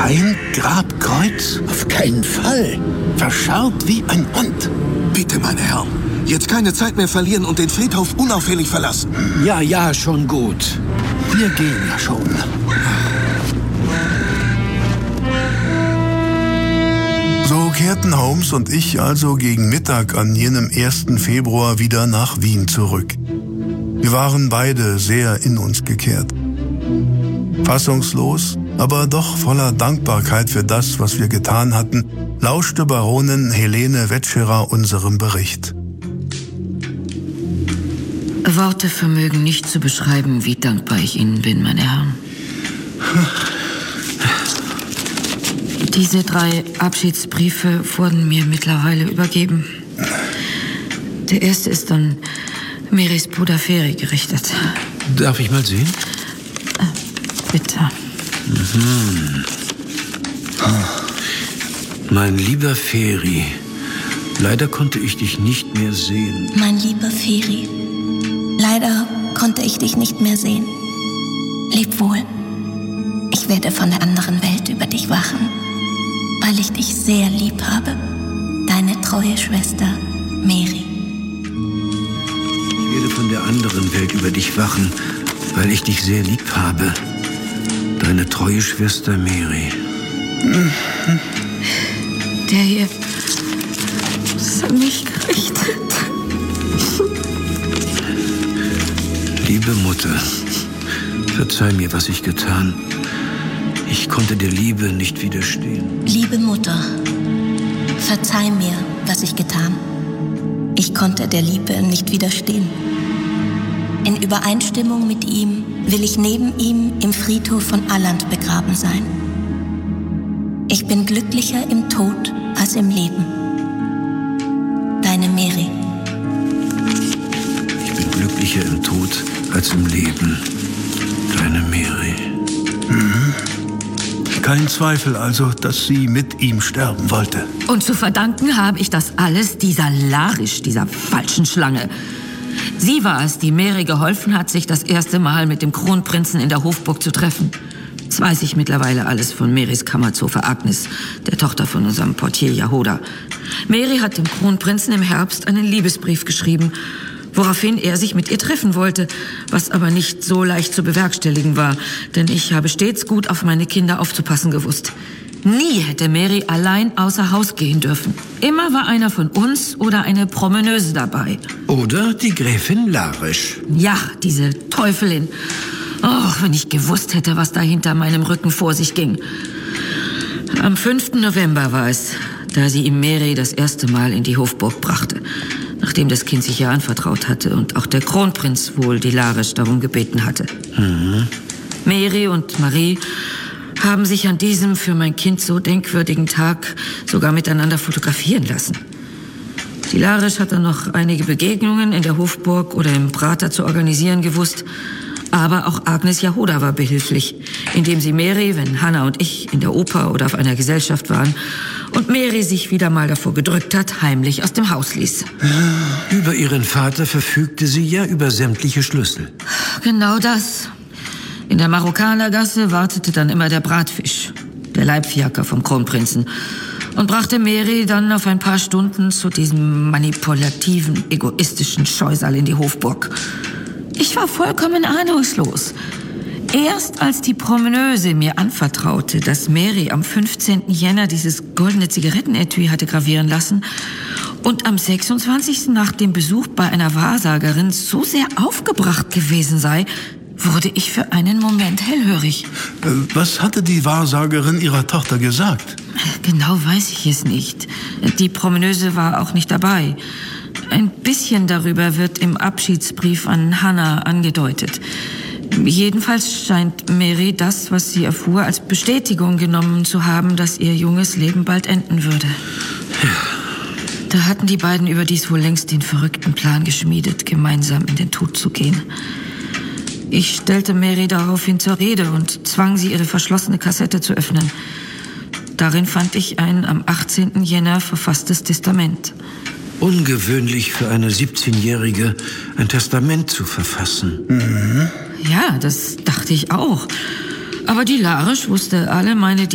Kein Grabkreuz? Auf keinen Fall. Verscharrt wie ein Hund. Bitte, meine Herren, jetzt keine Zeit mehr verlieren und den Friedhof unauffällig verlassen. Ja, schon gut. Wir gehen ja schon. So kehrten Holmes und ich also gegen Mittag an jenem 1. Februar wieder nach Wien zurück. Wir waren beide sehr in uns gekehrt. Fassungslos, aber doch voller Dankbarkeit für das, was wir getan hatten, lauschte Baronin Helene Wetscherer unserem Bericht. Worte vermögen nicht zu beschreiben, wie dankbar ich Ihnen bin, meine Herren. Diese 3 Abschiedsbriefe wurden mir mittlerweile übergeben. Der erste ist an Marys Bruder Ferry gerichtet. Darf ich mal sehen? Bitte. Mein lieber Ferry, leider konnte ich dich nicht mehr sehen. Mein lieber Ferry, leider konnte ich dich nicht mehr sehen. Leb wohl. Ich werde von der anderen Welt über dich wachen, weil ich dich sehr lieb habe. Deine treue Schwester, Mary. Ich werde von der anderen Welt über dich wachen, weil ich dich sehr lieb habe. Deine treue Schwester Mary. Der hier ist an mich gerichtet. Liebe Mutter, verzeih mir, was ich getan. Ich konnte der Liebe nicht widerstehen. Liebe Mutter, verzeih mir, was ich getan. Ich konnte der Liebe nicht widerstehen. In Übereinstimmung mit ihm will ich neben ihm im Friedhof von Alland begraben sein. Ich bin glücklicher im Tod als im Leben. Deine Mary. Ich bin glücklicher im Tod als im Leben. Deine Mary. Kein Zweifel also, dass sie mit ihm sterben wollte. Und zu verdanken habe ich das alles dieser Larisch, dieser falschen Schlange. Sie war es, die Mary geholfen hat, sich das erste Mal mit dem Kronprinzen in der Hofburg zu treffen. Das weiß ich mittlerweile alles von Marys Kammerzofe Agnes, der Tochter von unserem Portier Jahoda. Mary hat dem Kronprinzen im Herbst einen Liebesbrief geschrieben, woraufhin er sich mit ihr treffen wollte, was aber nicht so leicht zu bewerkstelligen war, denn ich habe stets gut auf meine Kinder aufzupassen gewusst. Nie hätte Mary allein außer Haus gehen dürfen. Immer war einer von uns oder eine Promeneuse dabei. Oder die Gräfin Larisch. Ja, diese Teufelin. Oh, wenn ich gewusst hätte, was da hinter meinem Rücken vor sich ging. Am 5. November war es, da sie ihm Mary das erste Mal in die Hofburg brachte, nachdem das Kind sich ihr anvertraut hatte und auch der Kronprinz wohl die Larisch darum gebeten hatte. Mary und Marie haben sich an diesem für mein Kind so denkwürdigen Tag sogar miteinander fotografieren lassen. Die Larisch hat dann noch einige Begegnungen in der Hofburg oder im Prater zu organisieren gewusst, aber auch Agnes Jahoda war behilflich, indem sie Mary, wenn Hannah und ich in der Oper oder auf einer Gesellschaft waren, und Mary sich wieder mal davor gedrückt hat, heimlich aus dem Haus ließ. Über ihren Vater verfügte sie ja über sämtliche Schlüssel. Genau das. In der Marokkanergasse wartete dann immer der Bratfisch, der Leibfiaker vom Kronprinzen, und brachte Mary dann auf ein paar Stunden zu diesem manipulativen, egoistischen Scheusal in die Hofburg. Ich war vollkommen ahnungslos. Erst als die Promeneuse mir anvertraute, dass Mary am 15. Jänner dieses goldene Zigarettenetui hatte gravieren lassen und am 26. nach dem Besuch bei einer Wahrsagerin so sehr aufgebracht gewesen sei, wurde ich für einen Moment hellhörig. Was hatte die Wahrsagerin ihrer Tochter gesagt? Genau weiß ich es nicht. Die Promeneuse war auch nicht dabei. Ein bisschen darüber wird im Abschiedsbrief an Hannah angedeutet. Jedenfalls scheint Mary das, was sie erfuhr, als Bestätigung genommen zu haben, dass ihr junges Leben bald enden würde. Da hatten die beiden überdies wohl längst den verrückten Plan geschmiedet, gemeinsam in den Tod zu gehen. Ich stellte Mary daraufhin zur Rede und zwang sie, ihre verschlossene Kassette zu öffnen. Darin fand ich ein am 18. Jänner verfasstes Testament. Ungewöhnlich für eine 17-Jährige, ein Testament zu verfassen. Ja, das dachte ich auch. Aber die Larisch wusste alle meine